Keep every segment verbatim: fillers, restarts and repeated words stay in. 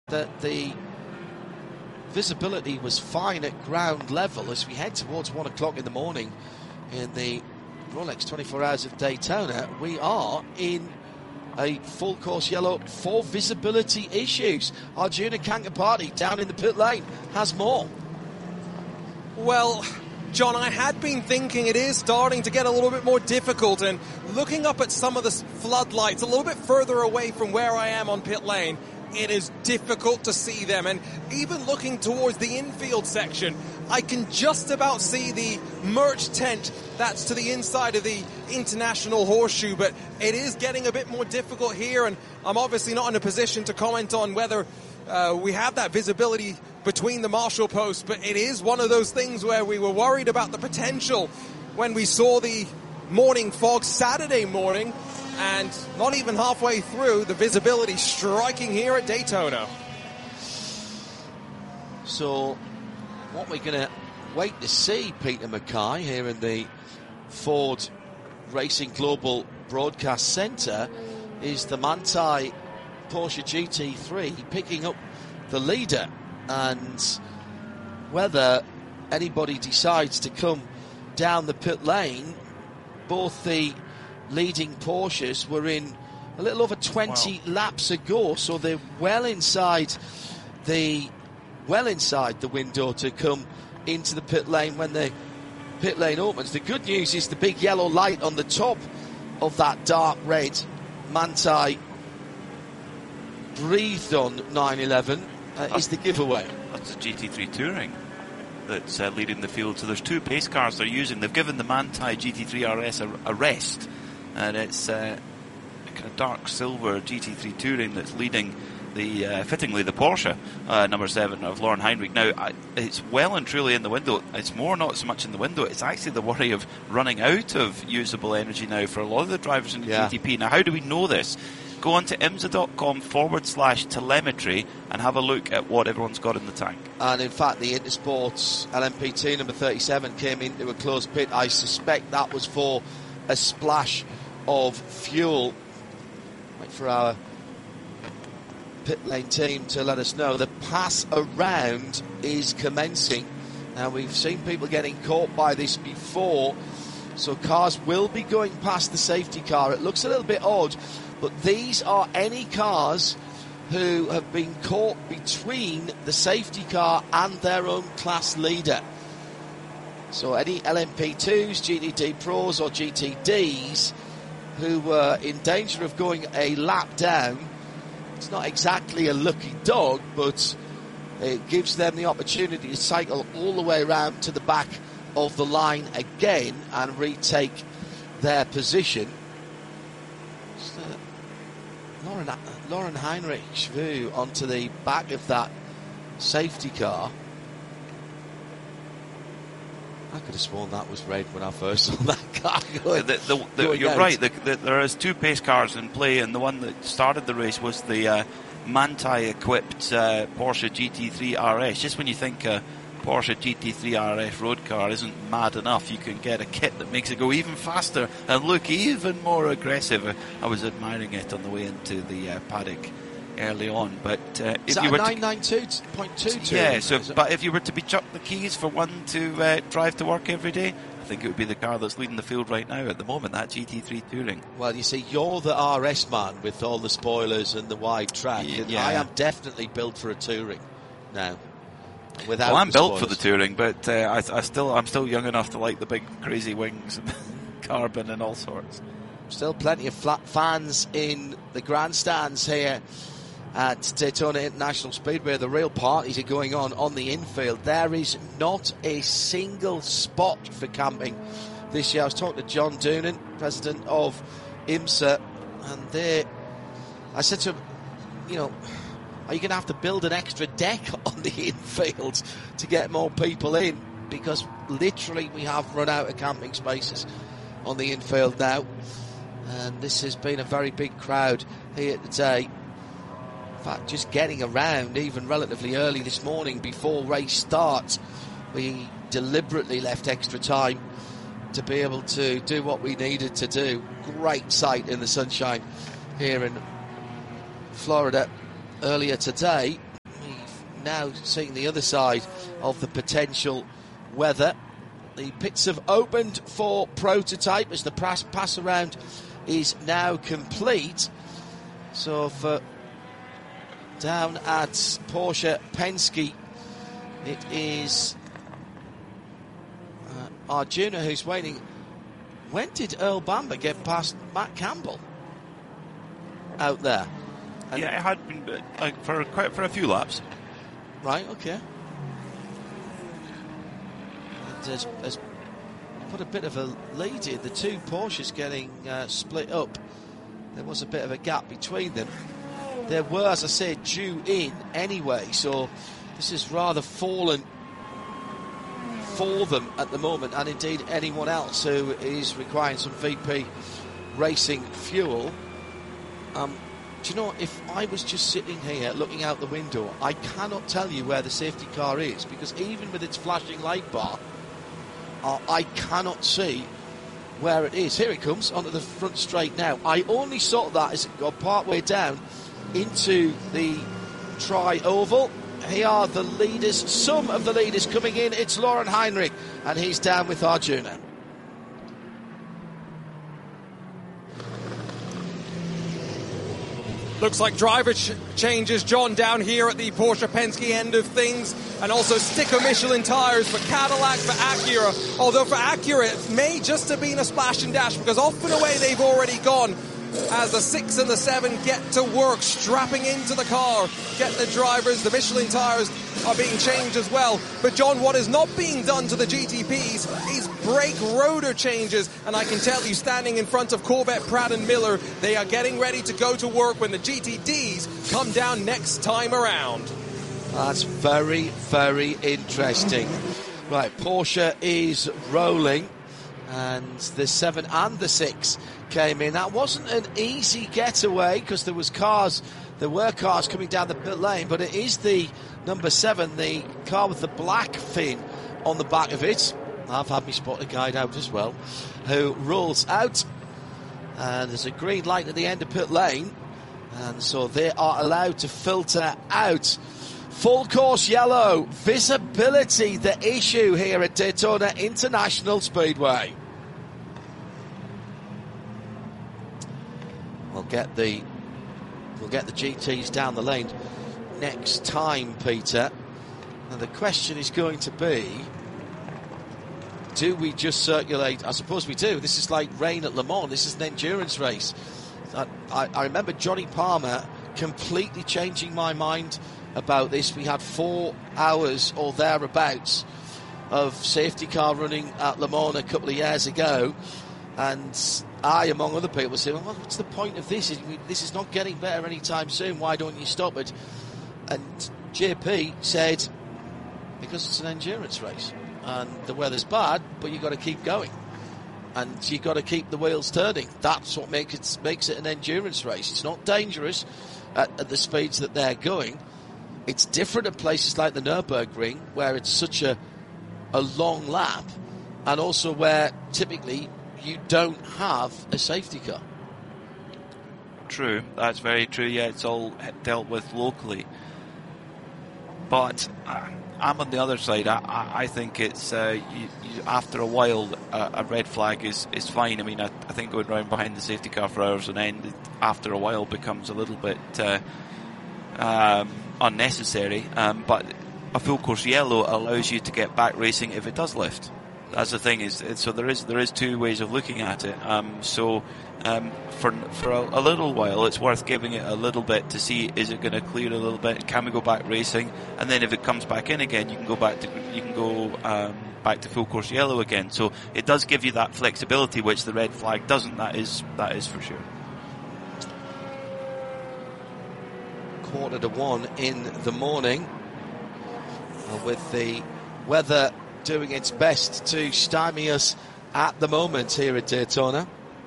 that the visibility was fine at ground level as we head towards one o'clock in the morning in the Rolex twenty-four Hours of Daytona. We are in a full course yellow for visibility issues. Arjuna Kankapati down in the pit lane has more. Well, John, I had been thinking it is starting to get a little bit more difficult, and looking up at some of the floodlights a little bit further away from where I am on pit lane, it is difficult to see them. And even looking towards the infield section, I can just about see the merch tent that's to the inside of the International Horseshoe, but it is getting a bit more difficult here, and I'm obviously not in a position to comment on whether uh, we have that visibility between the Marshall posts, but it is one of those things where we were worried about the potential when we saw the morning fog Saturday morning, and not even halfway through, the visibility striking here at Daytona. So what we're going to wait to see, Peter Mackay, here in the Ford Racing Global Broadcast Centre, is the Manthey Porsche G T three picking up the leader, and whether anybody decides to come down the pit lane. Both the leading Porsches were in a little over twenty wow. laps ago, so they're well inside the well inside the window to come into the pit lane when the pit lane opens. The good news is the big yellow light on the top of that dark red Manthey breathed on nine eleven uh, is the giveaway. That's the G T three Touring that's uh, leading the field. So there's two pace cars they're using. They've given the Manthey G T three R S a, a rest, and it's uh, a kind of dark silver G T three Touring that's leading the uh, fittingly the Porsche uh, number seven of Lauren Heinrich. Now I, it's well and truly in the window. It's more not so much in the window, it's actually the worry of running out of usable energy now for a lot of the drivers in the yeah. G T P. Now how do we know this? Go on to imsa.com forward slash telemetry and have a look at what everyone's got in the tank. And in fact the Intersports L M P T number thirty-seven came into a closed pit. I suspect that was for a splash of fuel. Wait for our pit lane team to let us know. The pass around is commencing. Now we've seen people getting caught by this before, so cars will be going past the safety car. It looks a little bit odd, but these are any cars who have been caught between the safety car and their own class leader. So any L M P twos, G T D Pros or G T Ds who were in danger of going a lap down, it's not exactly a lucky dog, but it gives them the opportunity to cycle all the way around to the back of the line again and retake their position. So, Lauren, Lauren Heinrich's view onto the back of that safety car. I could have sworn that was red when I first saw that car going, the, the, the, going You're out. right, the, the, there is two pace cars in play, and the one that started the race was the uh, Manthey-equipped uh, Porsche G T three R S. Just when you think a Porsche G T three R S road car isn't mad enough, you can get a kit that makes it go even faster and look even more aggressive. I was admiring it on the way into the uh, paddock early on, but uh, is if that you were nine ninety-two point two two? Yeah, so but if you were to be chucked the keys for one to uh, drive to work every day, I think it would be the car that's leading the field right now at the moment, that G T three Touring. Well, you see, you're the R S man with all the spoilers and the wide track, yeah. and I am definitely built for a Touring now. Without well, I'm the built spoilers. for the Touring, but uh, I, I still, I'm still young enough to like the big crazy wings and carbon and all sorts. Still plenty of flat fans in the grandstands here at Daytona International Speedway. The real parties are going on on the infield. There is not a single spot for camping this year. I was talking to John Doonan, president of IMSA, and they, I said to him, you know, are you going to have to build an extra deck on the infield to get more people in? Because literally we have run out of camping spaces on the infield now. And this has been a very big crowd here today. In fact, just getting around even relatively early this morning before race starts, we deliberately left extra time to be able to do what we needed to do. Great sight in the sunshine here in Florida earlier today. now seeing the other side of the potential weather. The pits have opened for prototype as the pass, pass around is now complete. So for down at Porsche Penske, it is uh, Arjuna who's waiting. When did Earl Bamber get past Matt Campbell out there? And yeah, it had been like for quite for a few laps. Right, okay. And has, has put a bit of a lead in. The two Porsches getting uh, split up. There was a bit of a gap between them. There were, as I said, due in anyway, so this has rather fallen for them at the moment, and indeed anyone else who is requiring some V P racing fuel. Um, do you know, if I was just sitting here looking out the window, I cannot tell you where the safety car is, because even with its flashing light bar, uh, I cannot see where it is. Here it comes onto the front straight now. I only saw that as it got part way down into the tri-oval. Here are the leaders, some of the leaders coming in. It's Lauren Heinrich, and he's down with Arjuna. Looks like driver ch- changes, John, down here at the Porsche Penske end of things, and also sticker Michelin tyres for Cadillac, for Acura. Although for Acura, it may just have been a splash and dash, because off and away they've already gone as the six and the seven get to work, strapping into the car, getting the drivers. The Michelin tyres are being changed as well. But John, what is not being done to the G T Ps is brake rotor changes, and I can tell you, standing in front of Corvette, Pratt and Miller, they are getting ready to go to work when the G T Ds come down next time around. That's very, very interesting. Right, Porsche is rolling, and the seven and the six came in. That wasn't an easy getaway, because there was cars, there were cars coming down the pit lane, but it is the number seven, the car with the black fin on the back of it. I've had me spot a guide out as well, who rolls out, and there's a green light at the end of pit lane, and so they are allowed to filter out. Full course yellow, visibility the issue here at Daytona International Speedway. We'll get the we'll get the G Ts down the lane next time, Peter. And the question is going to be, do we just circulate? I suppose we do. This is like rain at Le Mans. This is an endurance race. I, I, I remember Johnny Palmer completely changing my mind about this. We had four hours or thereabouts of safety car running at Le Mans a couple of years ago, and I, among other people, saying, well, what's the point of this? This is not getting better anytime soon. Why don't you stop it? And J P said, because it's an endurance race and the weather's bad, but you've got to keep going, and you've got to keep the wheels turning. That's what makes it makes it an endurance race. It's not dangerous at, at the speeds that they're going. It's different at places like the Nürburgring, where it's such a a long lap, and also where typically you don't have a safety car. True, that's very true. Yeah, it's all dealt with locally. But uh, I'm on the other side. I, I, I think it's uh, you, you, after a while, uh, a red flag is, is fine. I mean, I, I think going round behind the safety car for hours on end, it, after a while, becomes a little bit uh, um, unnecessary. Um, but a full course yellow allows you to get back racing if it does lift. That's the thing. Is so there is there is two ways of looking at it. Um, so um, for for a, a little while, it's worth giving it a little bit to see, is it going to clear a little bit? Can we go back racing? And then if it comes back in again, you can go back to you can go um, back to full course yellow again. So it does give you that flexibility, which the red flag doesn't. That is that is for sure. Quarter to one in the morning, with the weather doing its best to stymie us at the moment here at Daytona.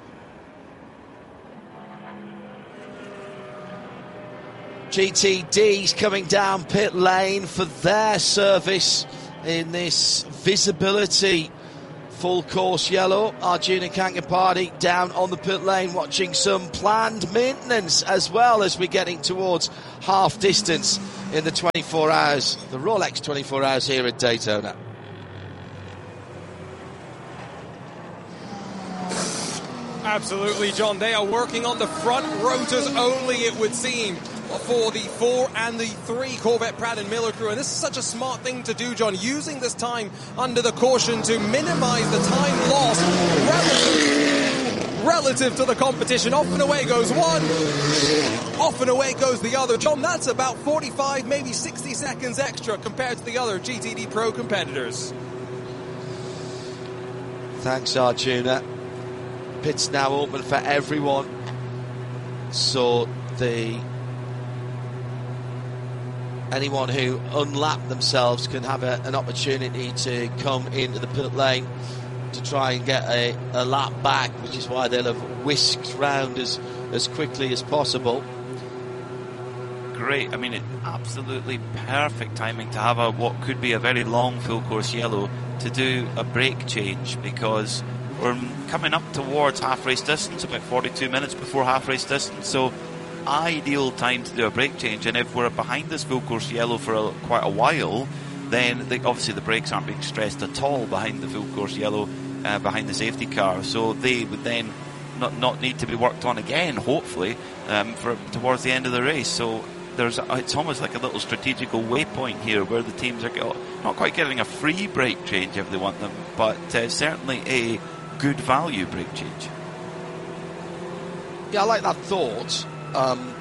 G T D's coming down pit lane for their service in this visibility full course yellow. Arjuna Kankapati down on the pit lane watching some planned maintenance as well as we're getting towards half distance in the twenty-four hours, the Rolex twenty-four hours here at Daytona. Absolutely, John. They are working on the front rotors only, it would seem, for the four and the three Corvette Pratt and Miller crew. And this is such a smart thing to do, John, using this time under the caution to minimize the time lost relative, relative to the competition. Off and away goes one, off and away goes the other. John, that's about forty-five, maybe sixty seconds extra compared to the other G T D Pro competitors. Thanks, Arjuna. Pit's now open for everyone, so the anyone who unlap themselves can have a, an opportunity to come into the pit lane to try and get a, a lap back, which is why they'll have whisked round as, as quickly as possible. Great. I mean, it, absolutely perfect timing to have a what could be a very long full course yellow to do a brake change, because we're coming up towards half race distance, about forty-two minutes before half race distance, so ideal time to do a brake change. And if we're behind this full course yellow for a, quite a while, then the, obviously the brakes aren't being stressed at all behind the full course yellow, uh, behind the safety car, so they would then not not need to be worked on again, hopefully, um, for towards the end of the race. So there's a, it's almost like a little strategical waypoint here where the teams are go, not quite getting a free brake change if they want them, but uh, certainly a good value brake change. Yeah, I like that thought. Um,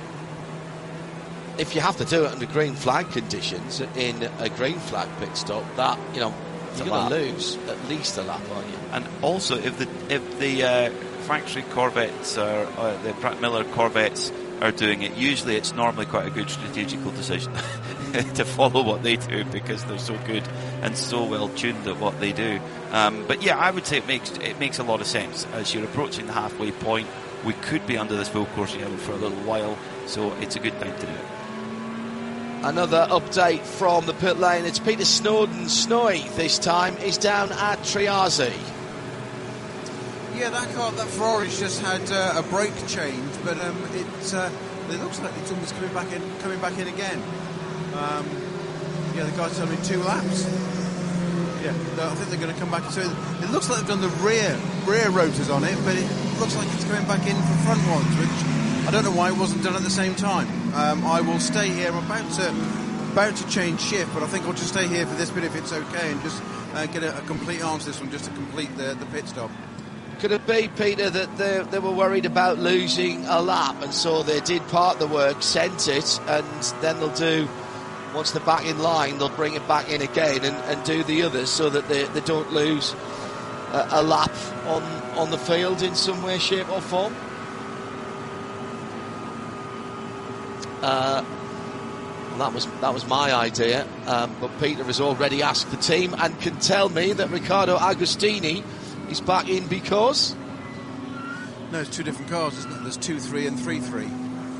if you have to do it under green flag conditions in a green flag pit stop, that, you know, you're going to lose at least a lap, aren't you? And also, if the if the uh, factory Corvettes or uh, the Pratt Miller Corvettes are doing it, usually it's normally quite a good strategical decision to follow what they do, because they're so good and so well tuned at what they do. Um, but yeah, I would say it makes it makes a lot of sense. As you're approaching the halfway point, we could be under this full course yellow for a little while, so it's a good time to do it. Another update from the pit lane. It's Peter Snowden. Snowy this time is down at Triazi. Yeah, that car, that Ferrari's just had uh, a brake change, but um, it uh, it looks like it's almost coming back in, coming back in again. Um, yeah, the guy's telling me two laps. Yeah, I think they're going to come back. So it looks like they've done the rear rear rotors on it, but it looks like it's coming back in for front ones, which I don't know why it wasn't done at the same time. Um, I will stay here. I'm about to about to change shift, but I think I'll just stay here for this bit if it's okay, and just uh, get a, a complete answer to this one, just to complete the, the pit stop. Could it be, Peter, that they, they were worried about losing a lap, and so they did part the work, sent it, and then they'll do, once they're back in line, they'll bring it back in again and, and do the others, so that they, they don't lose a, a lap on, on the field in some way, shape or form? Uh, that was that was my idea, um, but Peter has already asked the team and can tell me that Riccardo Agostini is back in because... No, it's two different cars, isn't it? There's two three and three three.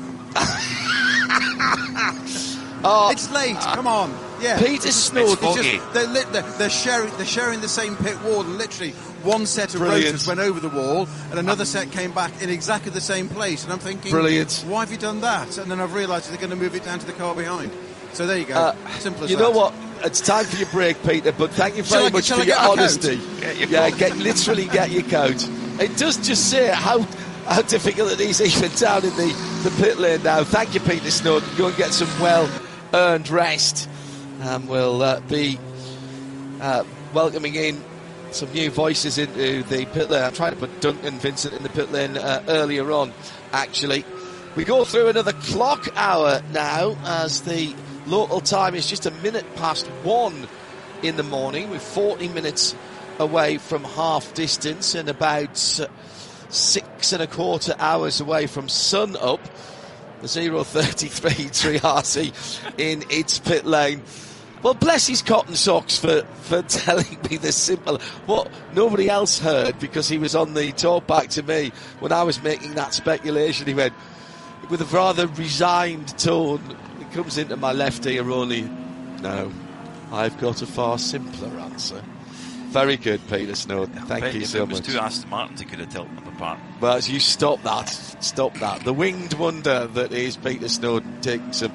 Oh, it's late. Uh, come on, yeah. Peter Snowden. They're, they're, they're sharing. They're sharing the same pit wall, and literally one set of Brilliant. rotors went over the wall, and another set came back in exactly the same place. And I'm thinking, Brilliant. Why have you done that? And then I've realised they're going to move it down to the car behind. So there you go. Uh, Simple as you that. know what? It's time for your break, Peter. But thank you very shall much I, for I your honesty. Get your yeah, get literally get your coat. It does just say how how difficult it is even down in the, the pit lane now. Thank you, Peter Snowden. Go and get some well-earned rest. And we'll uh, be uh, welcoming in some new voices into the pit lane. I'm trying to put Duncan Vincent in the pit lane uh, earlier on, actually. We go through another clock hour now, as the local time is just a minute past one in the morning. We're forty minutes away from half distance and about uh, six and a quarter hours away from sun up. The zero thirty-three Triazi in its pit lane. Well, bless his cotton socks for, for telling me this simple, what nobody else heard, because he was on the talk back to me when I was making that speculation. He went, with a rather resigned tone, it comes into my left ear only, no, I've got a far simpler answer. Very good, Peter Snowden. Thank you so much. If it was two Aston Martins, he could have tilted them apart. But you stop that. Stop that. The winged wonder that is Peter Snowden taking some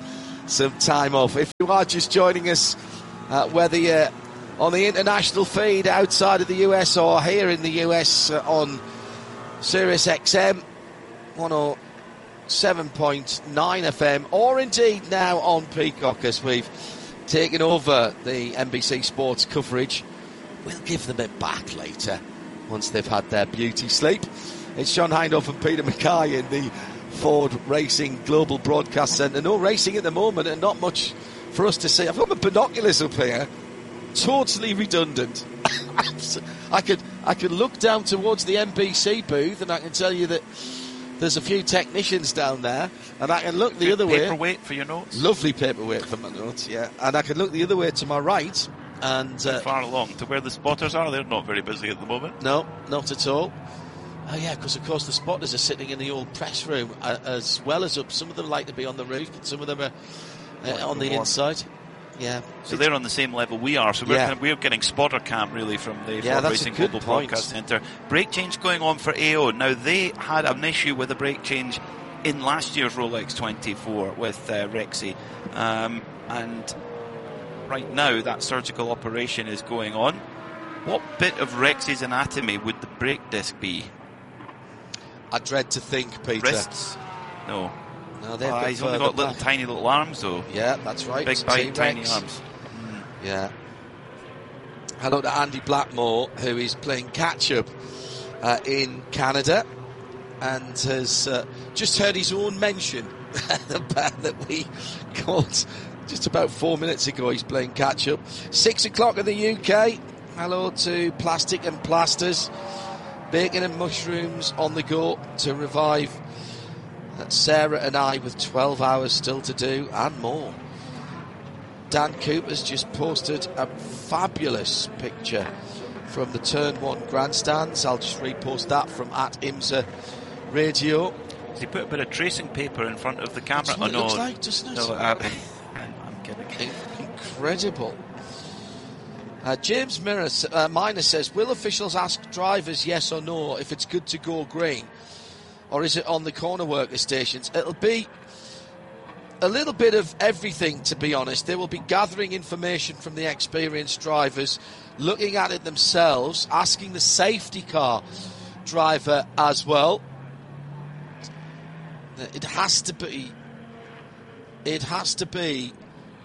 some time off. If you are just joining us, uh, whether you're on the international feed outside of the U S or here in the U S uh, on Sirius X M one oh seven point nine F M, or indeed now on Peacock, as we've taken over the N B C Sports coverage. We'll give them it back later once they've had their beauty sleep. It's John Hindhaugh and Peter Mackay in the Ford Racing Global Broadcast Centre. No racing at the moment and not much for us to see. I've got my binoculars up here. Totally redundant. I could I could look down towards the N B C booth and I can tell you that there's a few technicians down there, and I can look the Good other way. Paperweight for your notes. Lovely paperweight for my notes, yeah. And I can look the other way to my right. And uh, far along to where the spotters are. They're not very busy at the moment. No, not at all. Oh yeah, because of course the spotters are sitting in the old press room uh, as well as up. Some of them like to be on the roof, but some of them are uh, on the inside. Yeah. So they're on the same level we are. So we're Yeah. kind of, we're getting spotter camp really from the Yeah, Ford that's Racing a good Global point. Broadcast Centre. Brake change going on for A O. Now they had an issue with a brake change in last year's Rolex twenty-four with uh, Rexy, um, and right now that surgical operation is going on. What bit of Rexy's anatomy would the brake disc be? I dread to think, Peter. Wrists? No. No, they've Oh, got he's only further got little back. tiny little arms though. Yeah, that's right. Big, big, tiny T-Rex. arms. Yeah. Hello to Andy Blackmore, who is playing catch-up uh, in Canada and has uh, just heard his own mention about that we caught just about four minutes ago. He's playing catch-up. Six o'clock in the U K. Hello to Plastic and Plasters. Bacon and mushrooms on the go to revive Sarah and I with twelve hours still to do and more. Dan Cooper's just posted a fabulous picture from the Turn one grandstands. I'll just repost that from at IMSA Radio. Does he put a bit of tracing paper in front of the camera? That's what Oh, it looks no. like, doesn't it? No, uh, I'm, I'm kidding. Incredible. Uh, James Mirror, uh, Minor says, will officials ask drivers yes or no if it's good to go green? Or is it on the corner worker stations? It'll be a little bit of everything, to be honest. They will be gathering information from the experienced drivers, looking at it themselves, asking the safety car driver as well. It has to be... It has to be...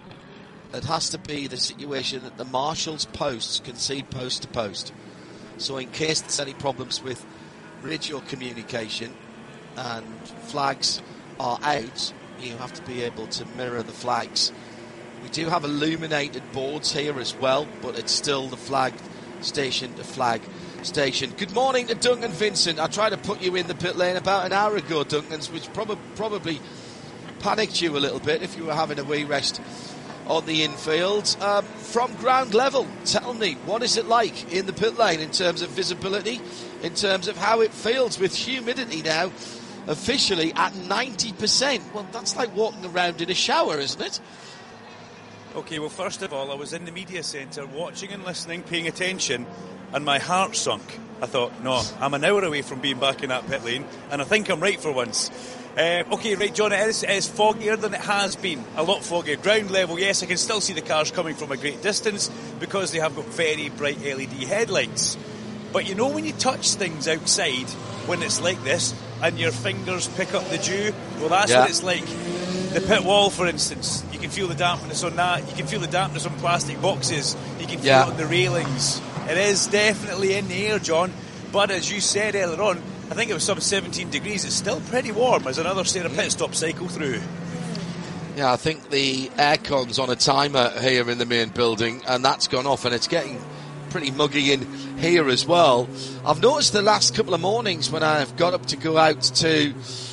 It has to be the situation that the marshal's posts can see post to post. So in case there's any problems with radio communication and flags are out, you have to be able to mirror the flags. We do have illuminated boards here as well, but it's still the flag station to flag station. Good morning to Duncan Vincent. I tried to put you in the pit lane about an hour ago, Duncan, which prob- probably panicked you a little bit if you were having a wee rest on the infield. Um, from ground level, tell me, what is it like in the pit lane in terms of visibility, in terms of how it feels with humidity now officially at ninety percent? Well, that's like walking around in a shower, isn't it? Okay, well, first of all, I was in the media centre watching and listening, paying attention, and my heart sunk. I thought, no, I'm an hour away from being back in that pit lane, and I think I'm right for once. Uh, okay, right, John, it is, it is foggier than it has been. A lot foggier. Ground level, yes, I can still see the cars coming from a great distance because they have got very bright L E D headlights. But you know when you touch things outside, when it's like this, and your fingers pick up the dew? Well, that's Yeah. what it's like. The pit wall, for instance, you can feel the dampness on that. You can feel the dampness on plastic boxes. You can feel Yeah. it on the railings. It is definitely in the air, John. But as you said earlier on, I think it was some seventeen degrees. It's still pretty warm as another Sarah pit stop cycle through. Yeah, I think the aircon's on a timer here in the main building, and that's gone off, and it's getting pretty muggy in here as well. I've noticed the last couple of mornings when I've got up to go out to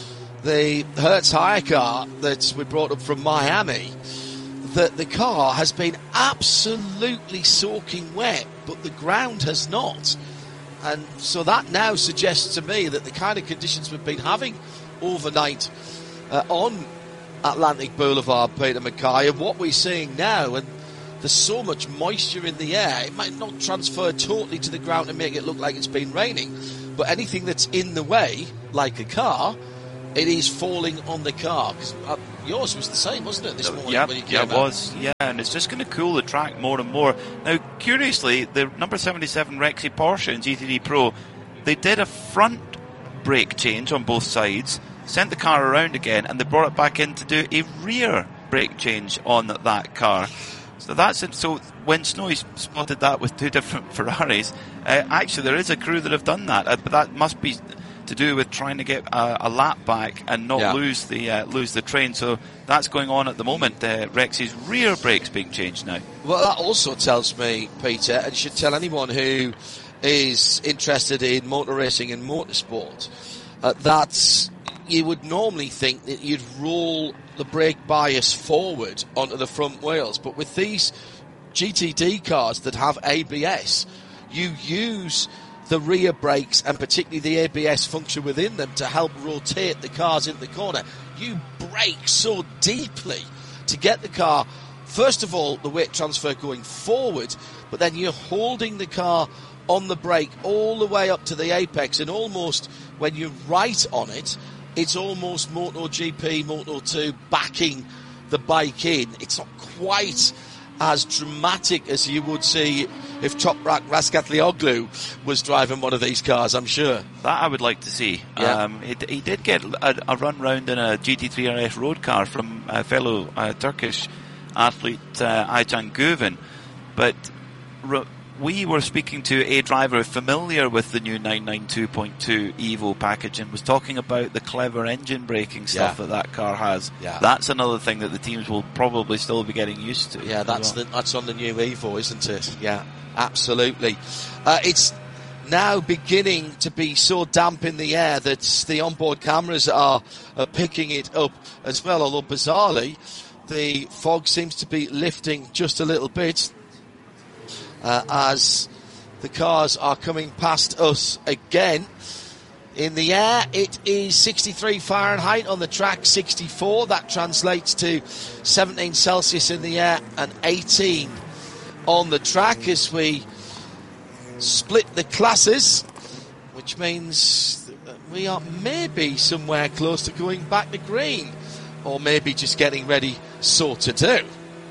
the Hertz hire car that we brought up from Miami, that the car has been absolutely soaking wet, but the ground has not. And so that now suggests to me that the kind of conditions we've been having overnight uh, on Atlantic Boulevard, Peter Mackay, and what we're seeing now, and there's so much moisture in the air, it might not transfer totally to the ground and make it look like it's been raining, but anything that's in the way, like a car, it is falling on the car. Because yours was the same, wasn't it, this morning? Yeah, when you yeah, came it out? was. Yeah, and it's just going to cool the track more and more. Now, curiously, the number seventy-seven Rexy Porsche in G T D Pro, they did a front brake change on both sides, sent the car around again, and they brought it back in to do a rear brake change on that car. So that's it. So when Snowy spotted that with two different Ferraris, uh, actually there is a crew that have done that, uh, but that must be to do with trying to get a, a lap back and not yeah. lose the uh, lose the train. So that's going on at the moment. Uh, Rexy's rear brake's being changed now. Well, that also tells me, Peter, and should tell anyone who is interested in motor racing and motorsport, uh, that you would normally think that you'd roll the brake bias forward onto the front wheels, but with these G T D cars that have A B S, you use the rear brakes and particularly the A B S function within them to help rotate the cars into the corner. You brake so deeply to get the car, first of all, the weight transfer going forward, but then you're holding the car on the brake all the way up to the apex, and almost when you're right on it, it's almost MotoGP, Moto two backing the bike in. It's not quite as dramatic as you would see if Toprak Razgatlioglu was driving one of these cars, I'm sure. That I would like to see. Yeah. Um, he, he did get a, a run round in a G T three R S road car from a fellow uh, Turkish athlete, uh, Aycan Guven, but r- we were speaking to a driver familiar with the new nine ninety-two point two Evo package and was talking about the clever engine braking stuff Yeah. that that car has. Yeah. That's another thing that the teams will probably still be getting used to. Yeah, that's well. the, that's on the new Evo, isn't it? Yeah, absolutely. Uh, it's now beginning to be so damp in the air that the onboard cameras are, are picking it up as well, although bizarrely the fog seems to be lifting just a little bit. Uh, as the cars are coming past us again. In the air, it is sixty-three Fahrenheit, on the track sixty-four. That translates to seventeen Celsius in the air and eighteen on the track as we split the classes, which means that we are maybe somewhere close to going back to green, or maybe just getting ready so to do.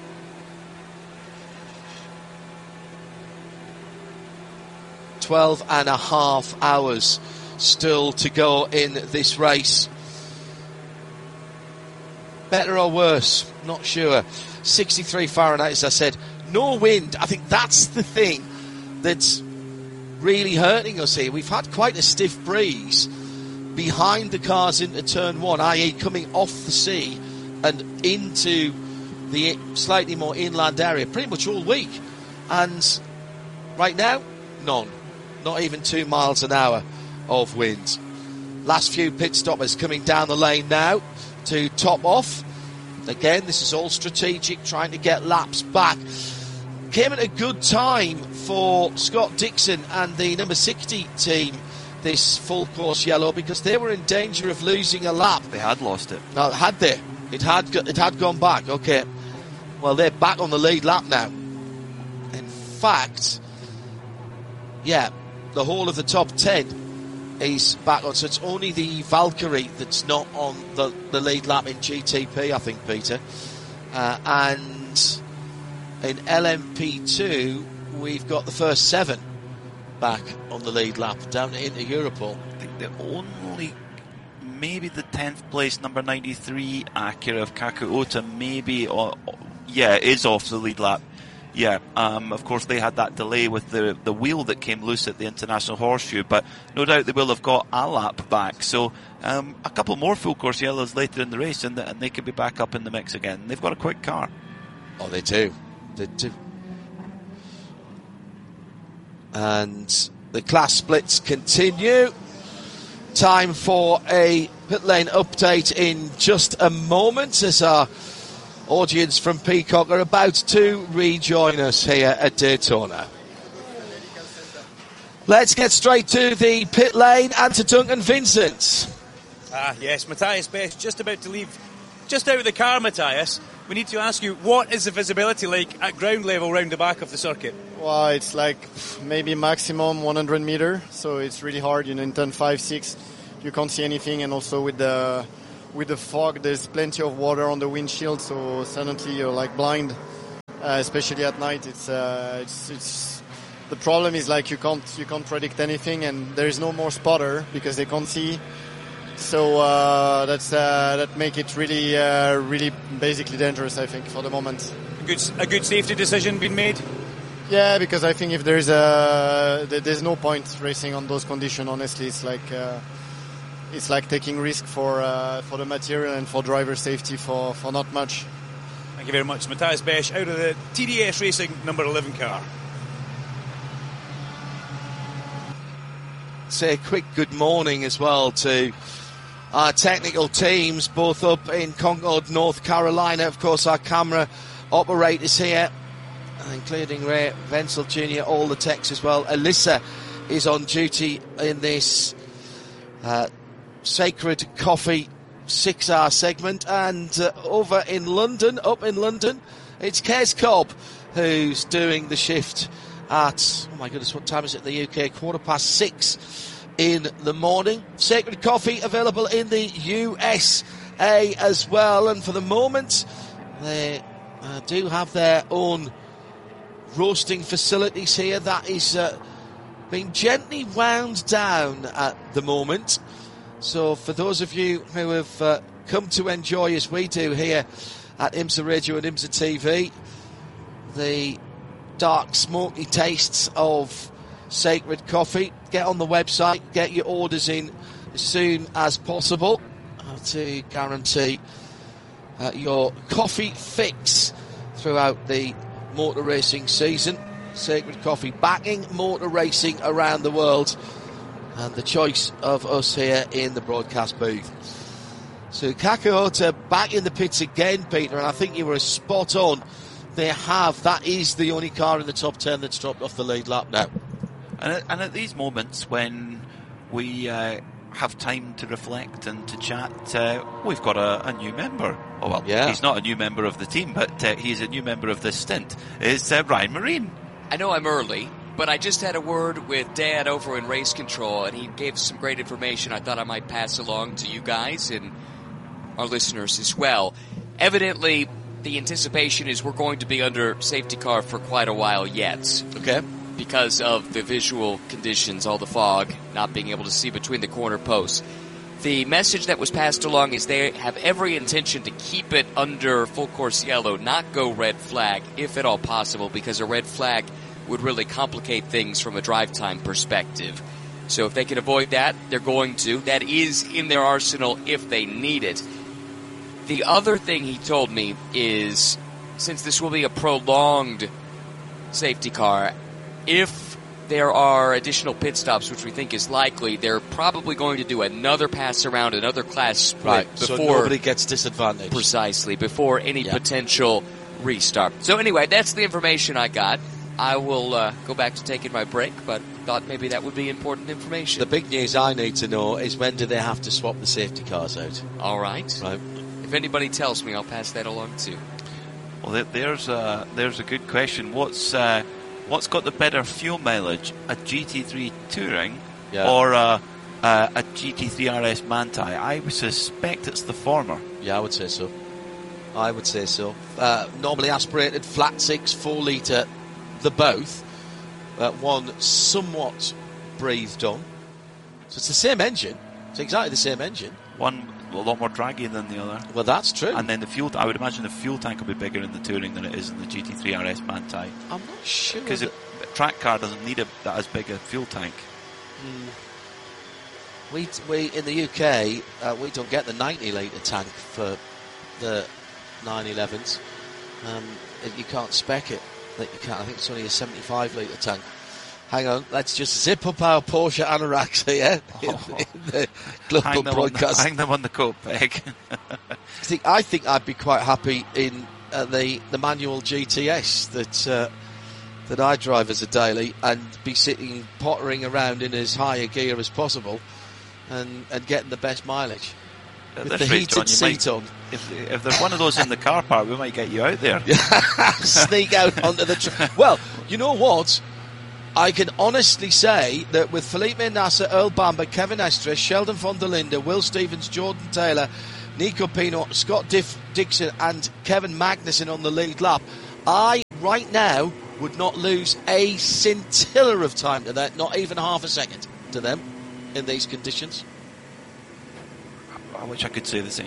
Twelve and a half hours still to go in this race. Better or worse? Not sure. sixty-three Fahrenheit, as I said. No wind. I think that's the thing that's really hurting us here. We've had quite a stiff breeze behind the cars into turn one, that is coming off the sea and into the slightly more inland area pretty much all week. And right now, none. Not even two miles an hour of wind. Last few pit stoppers coming down the lane now to top off. Again, this is all strategic, trying to get laps back. Came at a good time for Scott Dixon and the number sixty team, this full course yellow, because they were in danger of losing a lap. They had lost it. Now, had they? It had, go- it had gone back. Okay. Well, they're back on the lead lap now. In fact, yeah, the whole of the top ten is back on, so it's only the Valkyrie that's not on the, the lead lap in G T P, I think, Peter. Uh, and in L M P two, we've got the first seven back on the lead lap down into Europol. I think the only, maybe the tenth place number ninety-three Acura of Kaku Ota, maybe, or, yeah, is off the lead lap. Yeah, um, of course they had that delay with the the wheel that came loose at the International Horseshoe, but no doubt they will have got a lap back. So um, a couple more full course yellows later in the race, and, and they could be back up in the mix again. They've got a quick car. Oh, they do. They do. And the class splits continue. Time for a pit lane update in just a moment, as our audience from Peacock are about to rejoin us here at Daytona. Let's get straight to the pit lane and to Duncan Vincent. Ah, yes, Matthias Best just about to leave, just out of the car, Matthias. We need to ask you, what is the visibility like at ground level round the back of the circuit? Well, it's like maybe maximum one hundred meter, so it's really hard, you know, in turn five, six, you can't see anything, and also with the with the fog, there's plenty of water on the windshield, so suddenly you're like blind, uh, especially at night. It's uh, it's it's the problem is like you can't you can't predict anything, and there is no more spotter because they can't see. So uh, that's uh, that make it really uh, really basically dangerous, I think, for the moment. A good a good safety decision being made. Yeah, because I think if there's a there's no point racing on those conditions. Honestly, it's like uh, it's like taking risk for uh, for the material and for driver safety for, for not much. Thank you very much, Matthias Besch, out of the T D S Racing number eleven car. Say a quick good morning as well to our technical teams, both up in Concord, North Carolina. Of course, our camera operators here, including Ray Wenzel Junior, all the techs as well. Alyssa is on duty in this uh, Sacred Coffee six-hour segment. And uh, over in London, up in London, it's Kes Cobb who's doing the shift at, oh my goodness, what time is it in the U K? Quarter past six in the morning. Sacred Coffee available in the U S A as well. And for the moment, they uh, do have their own roasting facilities here. That is uh, being gently wound down at the moment. So for those of you who have uh, come to enjoy, as we do here at IMSA Radio and IMSA T V, the dark smoky tastes of Sacred Coffee, get on the website, get your orders in as soon as possible uh, to guarantee uh, your coffee fix throughout the motor racing season. Sacred Coffee backing motor racing around the world, and the choice of us here in the broadcast booth. So Kakahota back in the pits again, Peter, and I think you were spot on. They have, that is the only car in the top ten that's dropped off the lead lap now. And at, and at these moments when we uh, have time to reflect and to chat, uh, we've got a, a new member. Oh, well, yeah. He's not a new member of the team, but uh, he's a new member of this stint. It's uh, Ryan Marine. I know I'm early, but I just had a word with Dad over in race control, and he gave some great information I thought I might pass along to you guys and our listeners as well. Evidently, the anticipation is we're going to be under safety car for quite a while yet. Okay. Because of the visual conditions, all the fog, not being able to see between the corner posts. The message that was passed along is they have every intention to keep it under full course yellow, not go red flag, if at all possible, because a red flag would really complicate things from a drive time perspective. So if they can avoid that, they're going to. That is in their arsenal if they need it. The other thing he told me is, since this will be a prolonged safety car, if there are additional pit stops, which we think is likely, they're probably going to do another pass around, another class split right, before so nobody gets disadvantaged. Precisely, before any yeah. potential restart. So anyway, that's the information I got. I will uh, go back to taking my break, but thought maybe that would be important information. The big news I need to know is when do they have to swap the safety cars out? All right. Right. If anybody tells me, I'll pass that along too. Well, there's a, there's a good question. What's uh, what's got the better fuel mileage, a G T three Touring yeah. or a, a, a G T three R S Manti? I would suspect it's the former. Yeah, I would say so. I would say so. Uh, normally aspirated, flat six, four litre, the both. Uh, one somewhat breathed on. So it's the same engine. It's exactly the same engine. One a lot more draggy than the other. Well, that's true. And then the fuel, I would imagine the fuel tank will be bigger in the Touring than it is in the G T three R S Manti. I'm not sure. Because a track car doesn't need a, that as big a fuel tank. Mm. We, we in the U K, uh, we don't get the ninety litre tank for the nine elevens. Um, you can't spec it. That you can't. I think it's only a seventy-five litre tank. Hang on, let's just zip up our Porsche anoraks here in, oh. in the global hang broadcast. The, hang them on the coat peg. I think I think I'd be quite happy in uh, the the manual G T S that uh, that I drive as a daily, and be sitting pottering around in as high a gear as possible, and and getting the best mileage. At with this the rate, heated John, seat might, on. If, if there's one of those in the car park, we might get you out there. Sneak out onto the track. Well, you know what? I can honestly say that with Felipe Nasser, Earl Bamber, Kevin Estre, Sheldon von der Linde, Will Stevens, Jordan Taylor, Nico Pino, Scott Diff- Dixon and Kevin Magnussen on the lead lap. I, right now, would not lose a scintilla of time to that, not even half a second to them in these conditions. I wish I could say the same.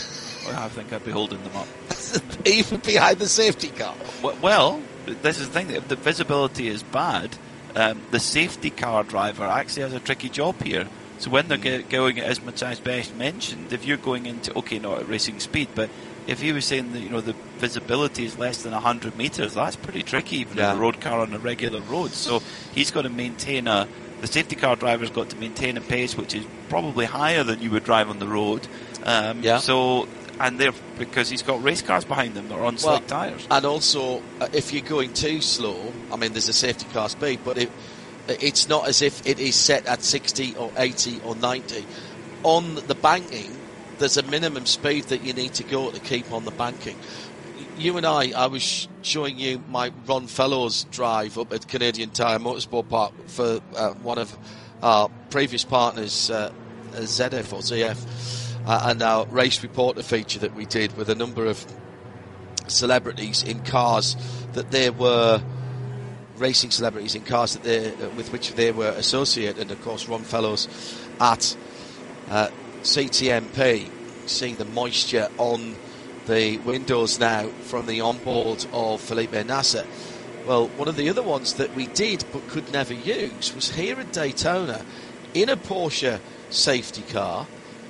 I think I'd be holding them up. Even behind the safety car. Well, this is the thing. If the visibility is bad, um, the safety car driver actually has a tricky job here. So when they're mm. going, as Matthias Best mentioned, if you're going into, okay, not at racing speed, but if he was saying that, you know, the visibility is less than one hundred metres, that's pretty tricky, even yeah. in a road car on a regular road. So he's got to maintain a, the safety car driver's got to maintain a pace which is probably higher than you would drive on the road. Um, yeah. So, and they're, because he's got race cars behind them that are on slick well, tyres. And also, uh, if you're going too slow, I mean, there's a safety car speed, but it, it's not as if it is set at sixty or eighty or ninety. On the banking, there's a minimum speed that you need to go to keep on the banking. You and I, I was showing you my Ron Fellows drive up at Canadian Tire Motorsport Park for uh, one of our previous partners, uh, Z F or Z F, uh, and our race reporter feature that we did with a number of celebrities in cars that they were racing celebrities in cars that they uh, with which they were associated, and of course Ron Fellows at uh, C T M P. See the moisture on the windows now from the onboard of Felipe Nasser. Well, one of the other ones that we did but could never use was here at Daytona in a Porsche safety car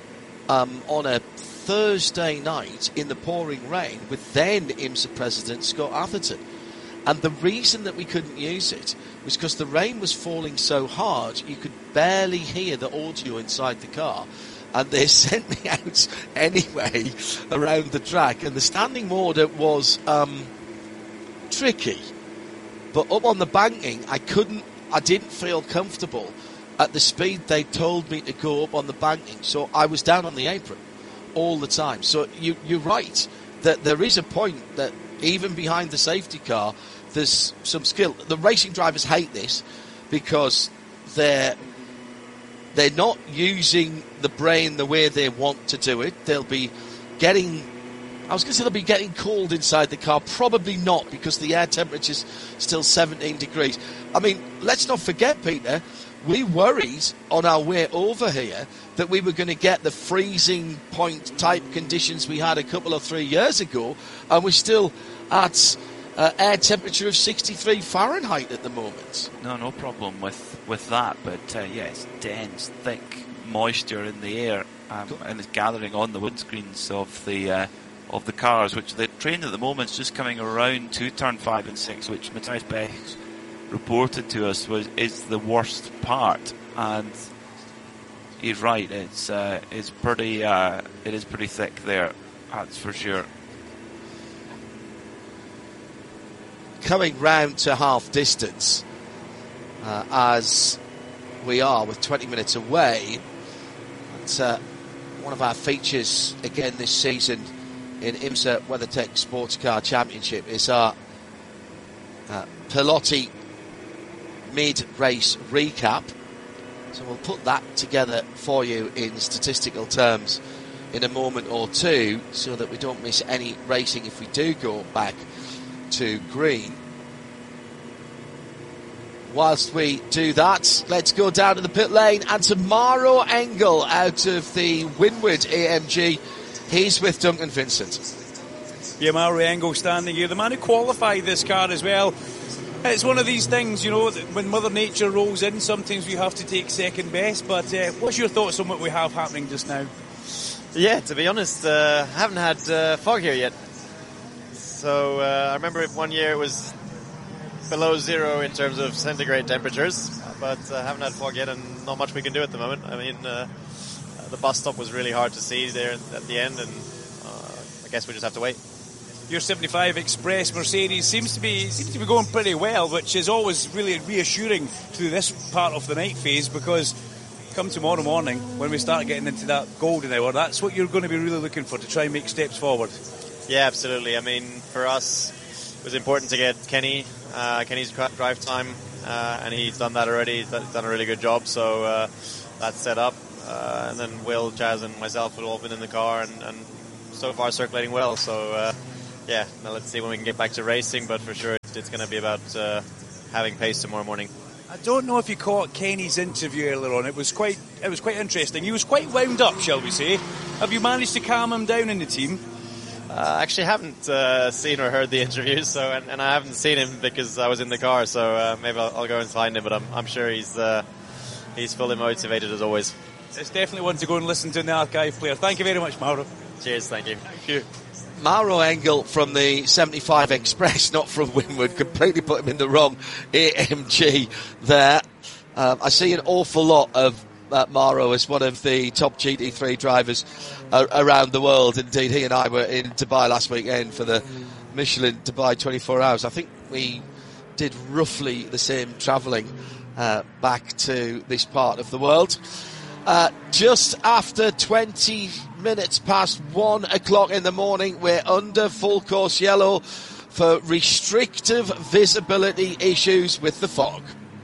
um, on a Thursday night in the pouring rain with then IMSA president Scott Atherton. And the reason that we couldn't use it was because the rain was falling so hard you could barely hear the audio inside the car. And they sent me out anyway around the track. And the standing order was um, tricky. But up on the banking, I couldn't, I didn't feel comfortable at the speed they told me to go up on the banking. So I was down on the apron all the time. So you, you're right that there is a point that even behind the safety car, there's some skill. The racing drivers hate this because they're they're not using the brain the way they want to do it. They'll be getting, I was going to say they'll be getting cold inside the car. Probably not, because the air temperature's still seventeen degrees. I mean, let's not forget, Peter, we worried on our way over here that we were going to get the freezing point type conditions we had a couple of three years ago, and we're still at uh, air temperature of sixty-three Fahrenheit at the moment. No, no problem with, with that, but uh, yeah, it's dense, thick moisture in the air, um, and it's gathering on the windscreens of the uh, of the cars, which the train at the moment is just coming around to turn five and six, which Matthias Bech reported to us was is the worst part, and he's right. It's uh, it's pretty uh, it is pretty thick there, that's for sure. Coming round to half distance, uh, as we are with twenty minutes away. It's uh, one of our features again this season in IMSA WeatherTech Sports Car Championship is our uh, Pelotti mid-race recap. So we'll put that together for you in statistical terms in a moment or two, so that we don't miss any racing if we do go back to green. Whilst we do that, let's go down to the pit lane and to Maro Engel out of the Winward A M G. He's with Duncan Vincent. Yeah, Maro Engel standing here, the man who qualified this car as well. It's one of these things, you know, when Mother Nature rolls in, sometimes we have to take second best. But uh, what's your thoughts on what we have happening just now? Yeah, to be honest, uh, I haven't had uh, fog here yet. So uh, I remember one year it was below zero in terms of centigrade temperatures, but I uh, haven't had fog yet, and not much we can do at the moment. I mean, uh, the bus stop was really hard to see there at the end, and uh, I guess we just have to wait. Your seventy-five Express Mercedes seems to be seems to be going pretty well, which is always really reassuring through this part of the night phase, because come tomorrow morning when we start getting into that golden hour, that's what you're going to be really looking for, to try and make steps forward. Yeah, absolutely. I mean, for us, it was important to get Kenny, uh, Kenny's drive time, uh, and he's done that already. He's done a really good job, so uh, that's set up. uh, and then Will, Jazz, and myself have all been in the car, and, and so far circulating well. So uh, yeah, now let's see when we can get back to racing. But for sure, it's going to be about uh, having pace tomorrow morning. I don't know if you caught Kenny's interview earlier on. It was quite, it was quite interesting. He was quite wound up, shall we say? Have you managed to calm him down in the team? Uh, I actually haven't uh, seen or heard the interviews, so and, and I haven't seen him because I was in the car. So uh, maybe I'll, I'll go and find him. But I'm, I'm sure he's uh, he's fully motivated as always. It's definitely one to go and listen to in the archive player. Thank you very much, Mauro. Cheers, thank you. Thank you. Mauro Engel from the seventy-five Express, not from Winward, completely put him in the wrong A M G there. Um, I see an awful lot of uh, Mauro as one of the top G T three drivers uh, around the world. Indeed, he and I were in Dubai last weekend for the Michelin Dubai twenty-four hours. I think we did roughly the same travelling uh, back to this part of the world. Uh, just after twenty minutes past one o'clock in the morning, we're under full course yellow for restrictive visibility issues with the fog.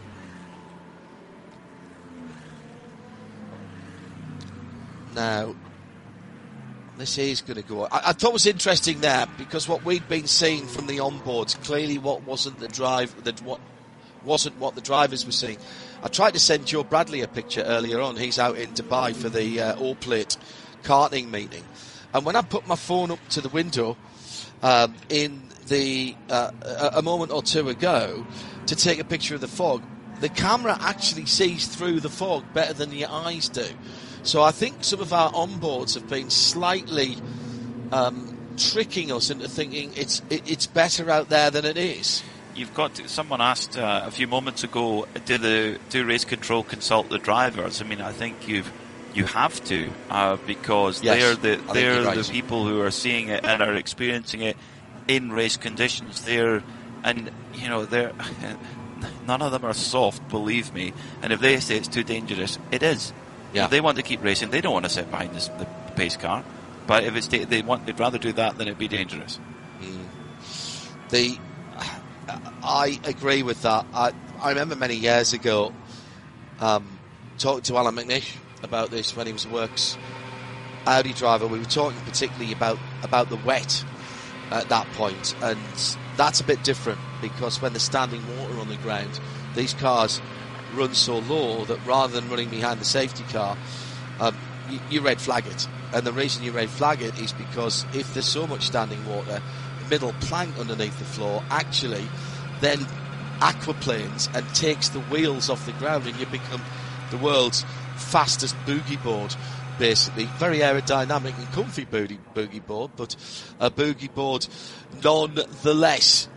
Now, this is going to go. I, I thought it was interesting there because what we'd been seeing from the onboards, clearly what wasn't the drive, that what wasn't what the drivers were seeing. I tried to send Joe Bradley a picture earlier on. He's out in Dubai for the uh, all-plate karting meeting. And when I put my phone up to the window um, in the uh, a, a moment or two ago to take a picture of the fog, the camera actually sees through the fog better than your eyes do. So I think some of our onboards have been slightly um, tricking us into thinking it's it, it's better out there than it is. You've got to, someone asked uh, a few moments ago, do the do race control consult the drivers? I mean, I think you've you have to uh, because yes, they're the they're right. the people who are seeing it and are experiencing it in race conditions. They're and you know they're none of them are soft, believe me. And if they say it's too dangerous, it is. Yeah. If they want to keep racing, they don't want to sit behind this, the pace car. But if it's they want, they'd rather do that than it be dangerous. Mm. The I agree with that. I, I remember many years ago um, talking to Alan McNish about this when he was a Works Audi driver. We were talking particularly about, about the wet at that point, and that's a bit different because when there's standing water on the ground, these cars run so low that rather than running behind the safety car, um, you, you red flag it. And the reason you red flag it is because if there's so much standing water, middle plank underneath the floor actually then aquaplanes and takes the wheels off the ground, and you become the world's fastest boogie board, basically. Very aerodynamic and comfy boogie, boogie board, but a boogie board nonetheless.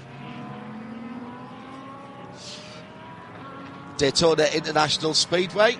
Daytona International Speedway.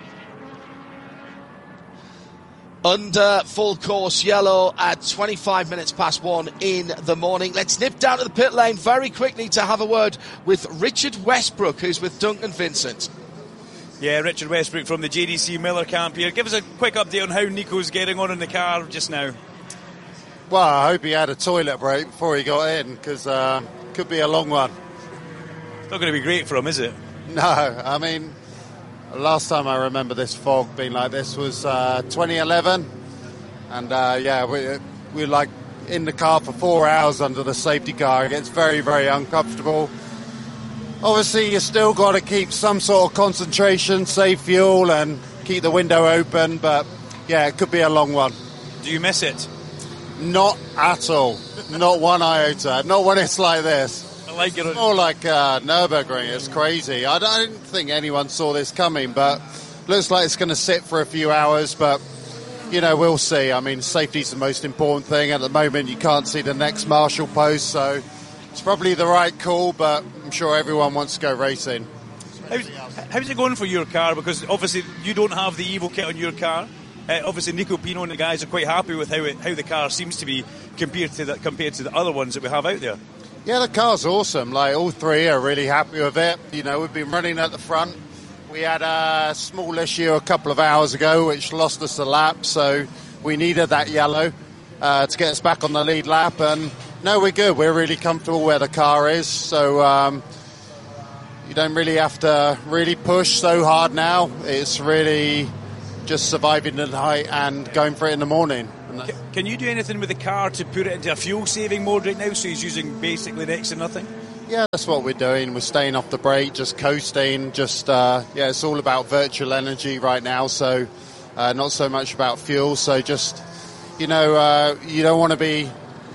Under full course yellow at twenty-five minutes past one in the morning. Let's nip down to the pit lane very quickly to have a word with Richard Westbrook, who's with Duncan Vincent. Yeah, Richard Westbrook from the J D C Miller camp here. Give us a quick update on how Nico's getting on in the car just now. Well, I hope he had a toilet break before he got in, because uh, it could be a long one. It's not going to be great for him, is it? No, I mean, last time I remember this fog being like this was uh, twenty eleven, and uh, yeah, we, we were like in the car for four hours under the safety car. It gets very, very uncomfortable. Obviously, you still got to keep some sort of concentration, save fuel, and keep the window open, but yeah, it could be a long one. Do you miss it? Not at all. Not one iota. Not when it's like this. I like it. It's more like uh, Nürburgring. It's crazy. I don't think anyone saw this coming, but looks like it's going to sit for a few hours, but you know, we'll see. I mean, safety's the most important thing. At the moment, you can't see the next marshal post, so it's probably the right call, but I'm sure everyone wants to go racing. How's, how's it going for your car? Because obviously you don't have the Evo kit on your car. Uh, obviously Nico Pino and the guys are quite happy with how it, how the car seems to be compared to the, compared to the other ones that we have out there. Yeah, the car's awesome. Like, all three are really happy with it. You know, we've been running at the front. We had a small issue a couple of hours ago which lost us a lap, so we needed that yellow uh, to get us back on the lead lap. And no, we're good. We're really comfortable where the car is, so um, you don't really have to really push so hard now. It's really just surviving the night and going for it in the morning. Can, can you do anything with the car to put it into a fuel-saving mode right now, so he's using basically next to nothing? Yeah, that's what we're doing. We're staying off the brake, just coasting, just, uh, yeah, it's all about virtual energy right now, so uh, not so much about fuel, so just, you know, uh, you don't want to be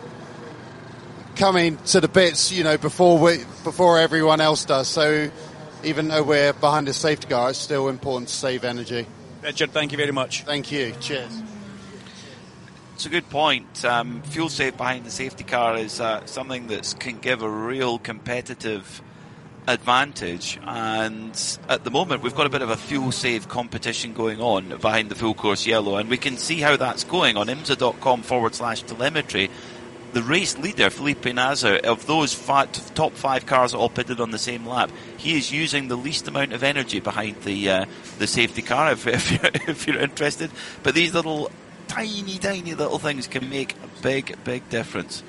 coming to the bits, you know, before we, before everyone else does, so even though we're behind a safety car, it's still important to save energy. Richard, thank you very much. Thank you. Cheers. It's a good point. Um, fuel save behind the safety car is uh, something that can give a real competitive advantage, and at the moment we've got a bit of a fuel save competition going on behind the full course yellow, and we can see how that's going on imsa.com forward slash telemetry. The race leader, Felipe Nasr, of those five, top five cars all pitted on the same lap, he is using the least amount of energy behind the uh, the safety car, if, if, you're, if you're interested. But these little, tiny, tiny little things can make a big, big difference.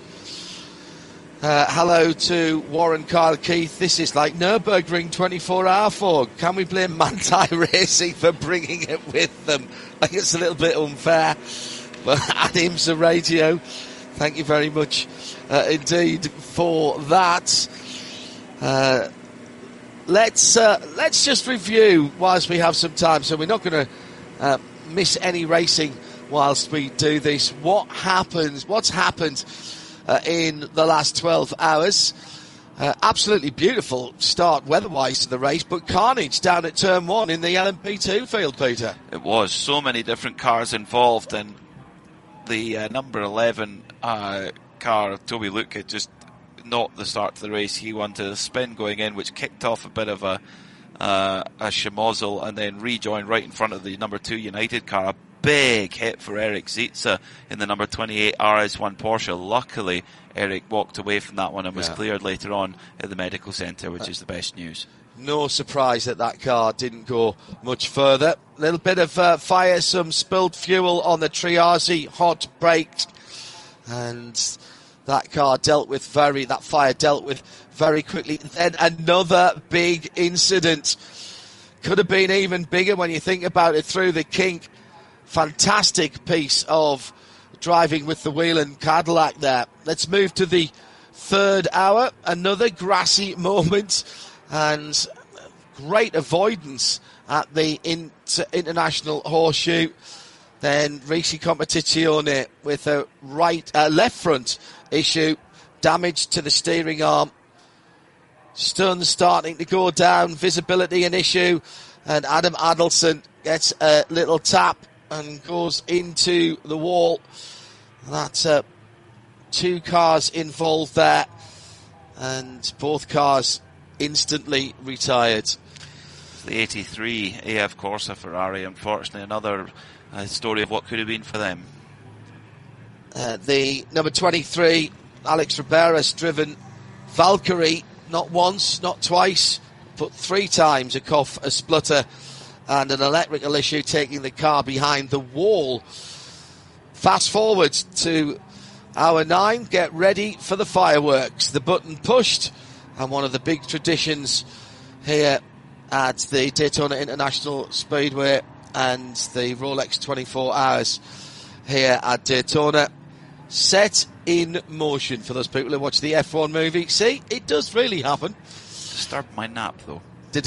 Uh, hello to Warren Kyle Keith. This is like Nürburgring twenty-four hour fog. Can we blame Manthey Racing for bringing it with them? I think it's a little bit unfair. But at IMSA Radio, thank you very much uh, indeed for that. Uh, let's uh, let's just review whilst we have some time, so we're not going to uh, miss any racing whilst we do this. What happens? What's happened uh, in the last twelve hours? Uh, absolutely beautiful start weather-wise to the race, but carnage down at turn one in the L M P two field, Peter. It was so many different cars involved, and the uh, number eleven uh, car, Toby Luke, had just not the start to the race. He wanted a spin going in, which kicked off a bit of a uh, a schmozzle, and then rejoined right in front of the number two United car. A big hit for Eric Zietze in the number twenty-eight R S one Porsche. Luckily, Eric walked away from that one and was yeah. cleared later on at the medical centre, which uh, is the best news. No surprise that that car didn't go much further. A little bit of uh, fire, some spilled fuel on the Triazi hot brakes, and that car dealt with very, that fire dealt with very quickly. Then another big incident. Could have been even bigger when you think about it, through the kink. Fantastic piece of driving with the Whelen Cadillac there. Let's move to the third hour. Another grassy moment and great avoidance at the inter- International Horseshoe. Then Ricci Competizione with a right, uh, left front issue, damage to the steering arm. Stuns starting to go down, visibility an issue, and Adam Adelson gets a little tap and goes into the wall. That's uh, two cars involved there, and both cars instantly retired. The eighty-three A F Corsa Ferrari, unfortunately, another uh, story of what could have been for them. Uh, the number twenty-three, Alex Ribeiro, has driven Valkyrie not once, not twice, but three times. A cough, a splutter, and an electrical issue taking the car behind the wall. Fast forward to hour nine, get ready for the fireworks. The button pushed, and one of the big traditions here at the Daytona International Speedway and the Rolex twenty-four hours here at Daytona set in motion. For those people who watch the F one movie, see, it does really happen. Disturbed my nap though. Did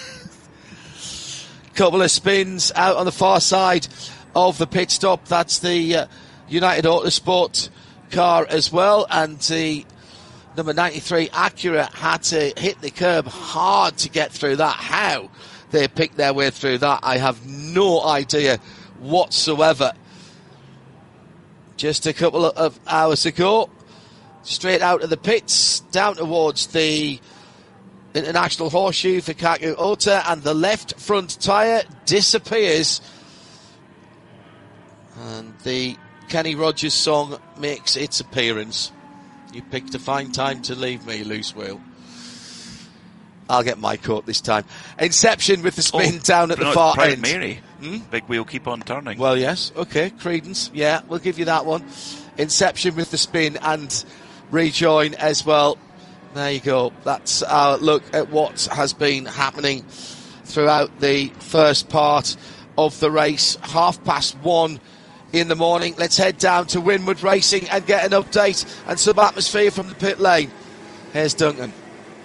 couple of spins out on the far side of the pit stop. That's the uh, United Autosport car as well, and the number ninety-three Acura had to hit the curb hard to get through that. How they picked their way through that, I have no idea whatsoever. Just a couple of hours ago, straight out of the pits, down towards the International Horseshoe for Kaku Ota, and the left front tyre disappears. And the Kenny Rogers song makes its appearance. You picked a fine time to leave me, loose wheel. I'll get my coat this time. Inception with the spin oh, down at the far Proud end. Mary. Hmm? Big wheel keep on turning. Well, yes. Okay, Credence. Yeah, we'll give you that one. Inception with the spin and rejoin as well. There you go. That's our look at what has been happening throughout the first part of the race, half past one in the morning. Let's head down to Winwood Racing and get an update and some atmosphere from the pit lane. Here's Duncan.